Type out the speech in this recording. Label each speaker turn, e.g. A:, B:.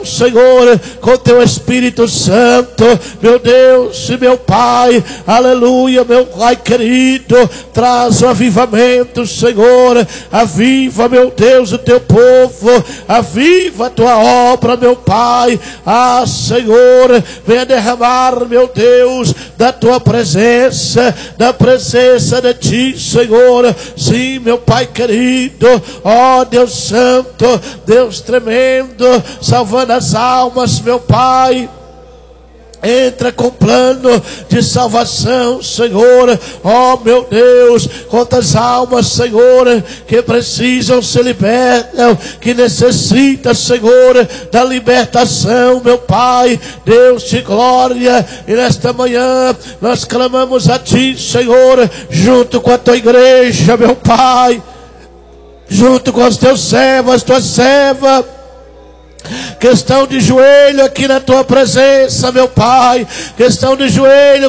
A: Senhor, com teu Espírito Santo, meu Deus e meu Pai, aleluia, meu Pai querido, traz o avivamento, Senhor, aviva, meu Deus, o teu povo, aviva a tua obra, meu Pai, Senhor, venha derramar, meu Deus, da tua presença, da presença de ti, Senhor, sim, meu Pai querido, ó Deus Santo, Deus tremendo, salvando as almas, meu Pai. Entra com plano de salvação, Senhor. Oh meu Deus, quantas almas, Senhor, que precisam ser libertas, que necessitam, Senhor, da libertação, meu Pai. Deus de glória, e nesta manhã nós clamamos a Ti, Senhor, junto com a Tua igreja, meu Pai, junto com os Teus servos, as Tuas servas, que estão de joelho aqui na tua presença, meu Pai, que estão de joelho